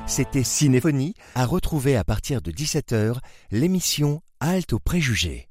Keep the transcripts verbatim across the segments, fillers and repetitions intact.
C'était Cinéphonie, à retrouver à partir de dix-sept heures, l'émission Halte aux préjugés.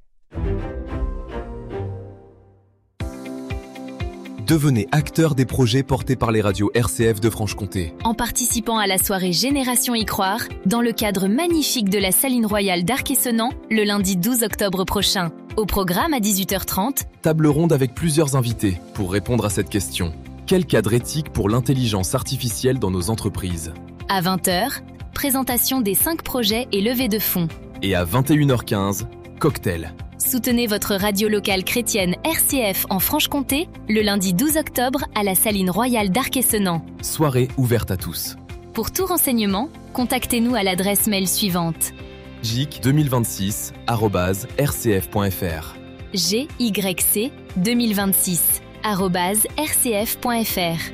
Devenez acteur des projets portés par les radios R C F de Franche-Comté. En participant à la soirée Génération Y Croire, dans le cadre magnifique de la Saline Royale d'Arc-et-Senans, le lundi douze octobre prochain. Au programme à dix-huit heures trente, table ronde avec plusieurs invités pour répondre à cette question. Quel cadre éthique pour l'intelligence artificielle dans nos entreprises ? À vingt heures, présentation des cinq projets et levée de fonds. Et à vingt et une heures quinze, cocktail. Soutenez votre radio locale chrétienne R C F en Franche-Comté le lundi douze octobre à la Saline Royale d'Arc-et-Senans. Soirée ouverte à tous. Pour tout renseignement, contactez-nous à l'adresse mail suivante: j i c deux mille vingt-six arobase r c f point f r. G Y C deux mille vingt-six arobase r c f point f r.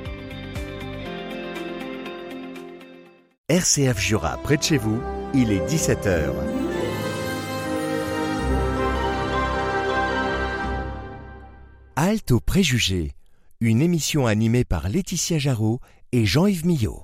R C F Jura, près de chez vous, il est dix-sept heures. Halte aux préjugés, une émission animée par Laetitia Jarreau et Jean-Yves Millot.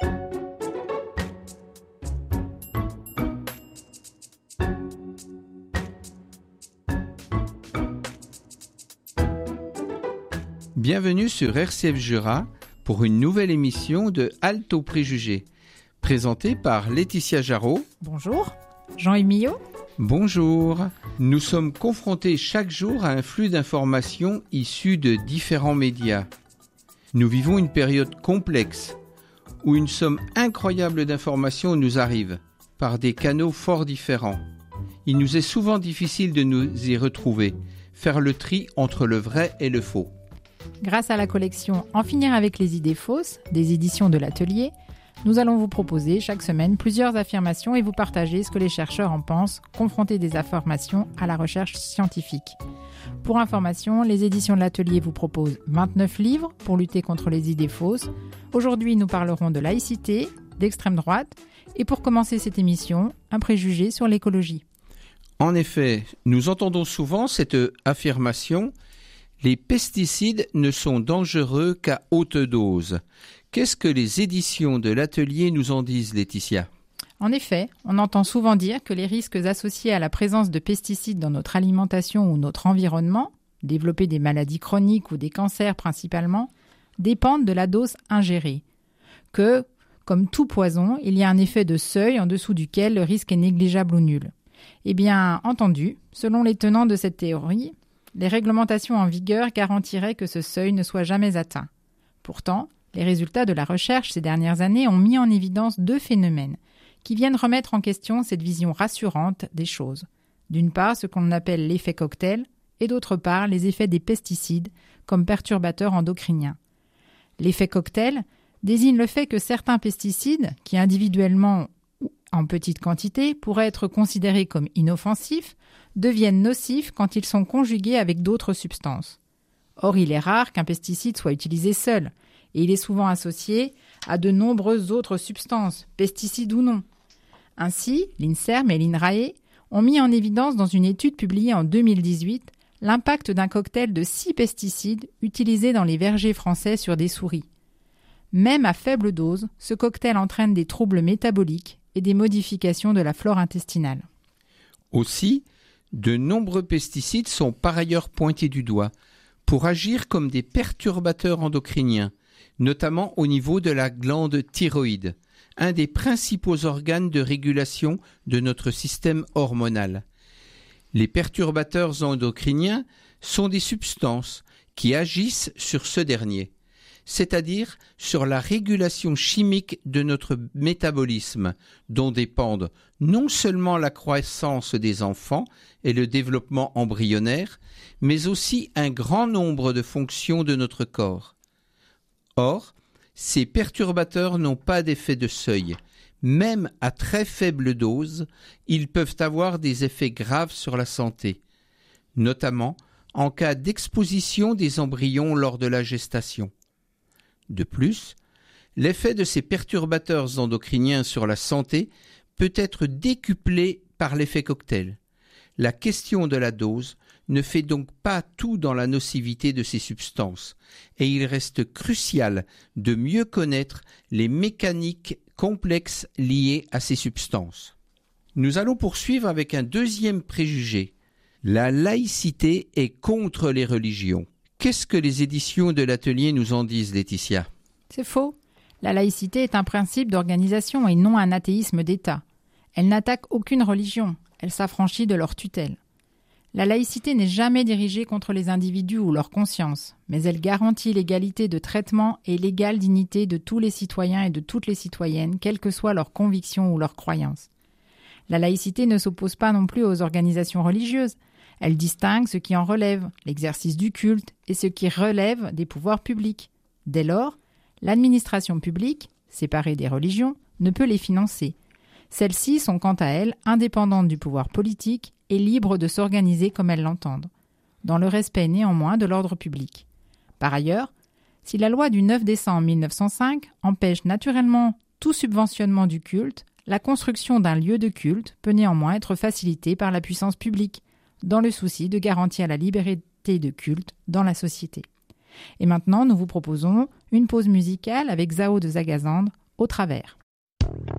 Bienvenue sur R C F Jura pour une nouvelle émission de Halte aux préjugés, présentée par Laetitia Jarreau. Bonjour. Jean-Yves Millot. Bonjour. Nous sommes confrontés chaque jour à un flux d'informations issues de différents médias. Nous vivons une période complexe où une somme incroyable d'informations nous arrive par des canaux fort différents. Il nous est souvent difficile de nous y retrouver, faire le tri entre le vrai et le faux. Grâce à la collection En finir avec les idées fausses des éditions de l'Atelier, nous allons vous proposer chaque semaine plusieurs affirmations et vous partager ce que les chercheurs en pensent, confronter des informations à la recherche scientifique. Pour information, les éditions de l'Atelier vous proposent vingt-neuf livres pour lutter contre les idées fausses. Aujourd'hui, nous parlerons de laïcité, d'extrême droite et pour commencer cette émission, un préjugé sur l'écologie. En effet, nous entendons souvent cette affirmation: les pesticides ne sont dangereux qu'à haute dose. Qu'est-ce que les éditions de l'Atelier nous en disent, Laetitia ? En effet, on entend souvent dire que les risques associés à la présence de pesticides dans notre alimentation ou notre environnement, développer des maladies chroniques ou des cancers principalement, dépendent de la dose ingérée. Que, comme tout poison, il y a un effet de seuil en dessous duquel le risque est négligeable ou nul. Eh bien, entendu, selon les tenants de cette théorie, les réglementations en vigueur garantiraient que ce seuil ne soit jamais atteint. Pourtant, les résultats de la recherche ces dernières années ont mis en évidence deux phénomènes qui viennent remettre en question cette vision rassurante des choses. D'une part, ce qu'on appelle l'effet cocktail, et d'autre part, les effets des pesticides comme perturbateurs endocriniens. L'effet cocktail désigne le fait que certains pesticides, qui individuellement ou en petite quantité pourraient être considérés comme inoffensifs, deviennent nocifs quand ils sont conjugués avec d'autres substances. Or, il est rare qu'un pesticide soit utilisé seul, et il est souvent associé à de nombreuses autres substances, pesticides ou non. Ainsi, l'INSERM et l'INRAE ont mis en évidence dans une étude publiée en deux mille dix-huit l'impact d'un cocktail de six pesticides utilisés dans les vergers français sur des souris. Même à faible dose, ce cocktail entraîne des troubles métaboliques et des modifications de la flore intestinale. Aussi, de nombreux pesticides sont par ailleurs pointés du doigt pour agir comme des perturbateurs endocriniens, notamment au niveau de la glande thyroïde, un des principaux organes de régulation de notre système hormonal. Les perturbateurs endocriniens sont des substances qui agissent sur ce dernier, c'est-à-dire sur la régulation chimique de notre métabolisme, dont dépendent non seulement la croissance des enfants et le développement embryonnaire, mais aussi un grand nombre de fonctions de notre corps. Or, ces perturbateurs n'ont pas d'effet de seuil. Même à très faible dose, ils peuvent avoir des effets graves sur la santé, notamment en cas d'exposition des embryons lors de la gestation. De plus, l'effet de ces perturbateurs endocriniens sur la santé peut être décuplé par l'effet cocktail. La question de la dose ne fait donc pas tout dans la nocivité de ces substances, et il reste crucial de mieux connaître les mécaniques complexes liés à ces substances. Nous allons poursuivre avec un deuxième préjugé. La laïcité est contre les religions. Qu'est-ce que les éditions de l'Atelier nous en disent, Laetitia ? C'est faux. La laïcité est un principe d'organisation et non un athéisme d'État. Elle n'attaque aucune religion, elle s'affranchit de leur tutelle. La laïcité n'est jamais dirigée contre les individus ou leur conscience, mais elle garantit l'égalité de traitement et l'égale dignité de tous les citoyens et de toutes les citoyennes, quelles que soient leurs convictions ou leurs croyances. La laïcité ne s'oppose pas non plus aux organisations religieuses. Elle distingue ce qui en relève, l'exercice du culte, et ce qui relève des pouvoirs publics. Dès lors, l'administration publique, séparée des religions, ne peut les financer. Celles-ci sont quant à elles indépendantes du pouvoir politique et libres de s'organiser comme elles l'entendent, dans le respect néanmoins de l'ordre public. Par ailleurs, si la loi du neuf décembre mille neuf cent cinq empêche naturellement tout subventionnement du culte, la construction d'un lieu de culte peut néanmoins être facilitée par la puissance publique, dans le souci de garantir la liberté de culte dans la société. Et maintenant, nous vous proposons une pause musicale avec Zao de Zagazandre, Au travers.